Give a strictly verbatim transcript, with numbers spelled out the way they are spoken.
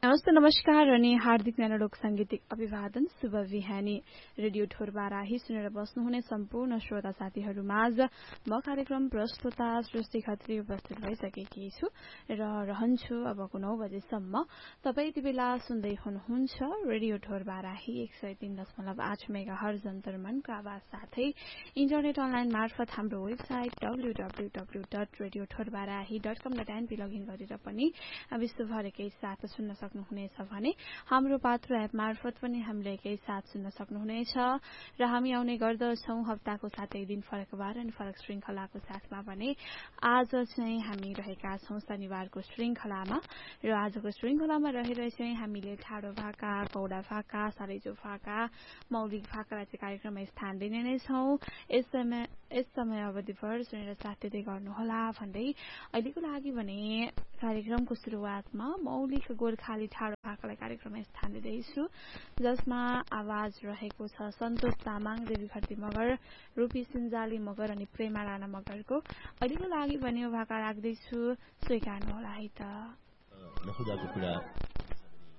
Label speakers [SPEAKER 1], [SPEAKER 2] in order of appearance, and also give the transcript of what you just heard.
[SPEAKER 1] नमस्ते नमस्कार अनि हार्दिक न्यानोलोक साङ्गीतिक अभिवादन शुभ बिहानी रेडियो ठोरबाराही सुनेर बस्नुहुने सम्पूर्ण श्रोता साथीहरूमाझ म कार्यक्रम प्रस्तुता सृष्टि खत्री उपस्थित भइसकेकी छु र रहन्छु अबको नौ बजेसम्म। तपाईँ यति बेला सुन्दै हुनुहुन्छ रेडियो ठोरबाराही एक सय तीन दशमलव आठ मेगा हर्ज अन्तर्मनको आवाज साथै इन्टरनेट अनलाइन मार्फत हाम्रो website W W W dot radio ठोरबाराही dot कम डट एनपी लगइन गरेर पनि विश्वभर एकै साथ सुन्न सक्नुहुनेछ भने हाम्रो पात्र एप मार्फत पनि हामीले एकै साथ सुन्न सक्नुहुनेछ र हामी आउने गर्दछौं हप्ताको सातै दिन फरक बार अनि फरक श्रृंखलाको साथमा भने आज चाहिँ हामी रहेका छौं शनिबारको श्रृंखलामा र आजको श्रृंखलामा रहेर चाहिँ हामीले ठाडो भाका कौडा भाका सालैजो भाका मौलिक भाकालाई चाहिँ कार्यक्रममा स्थान दिने नै छौं। यस समय यस समय अवधिभर सुनेर साथ दिँदै गर्नुहोला भन्दै अहिलेको लागि भने कार्यक्रमको सुरुवातमा मौलिक गोर्खाली ठाडो भाकालाई कार्यक्रममा स्थान दिँदैछु जसमा आवाज रहेको छ सन्तोष तामाङ देवी खर्ती मगर रूपी सिन्जाली मगर अनि प्रेमा राणा मगरको। अहिलेको लागि भने यो भाका राख्दैछु स्वीकार्नुहोला है त।
[SPEAKER 2] नखुदाको कुरा